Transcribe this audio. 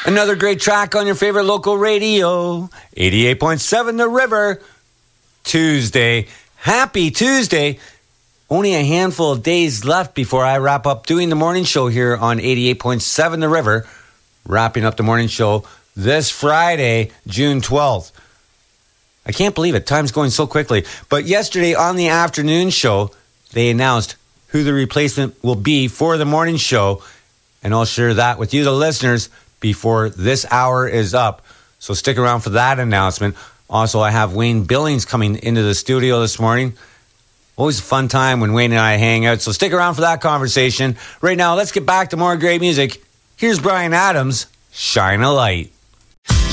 Another great track on your favorite local radio, 88.7 The River. Tuesday. Happy Tuesday. Only a handful of days left before I wrap up doing the morning show here on 88.7 The River. Wrapping up the morning show this Friday, June 12th. I can't believe it. Time's going so quickly. But yesterday on the afternoon show, they announced who the replacement will be for the morning show. And I'll share that with you, the listeners, before this hour is up. So stick around for that announcement. Also, I have Wayne Billings coming into the studio this morning. Always a fun time when Wayne and I hang out. So stick around for that conversation. Right now, let's get back to more great music. Here's Bryan Adams, Shine a Light.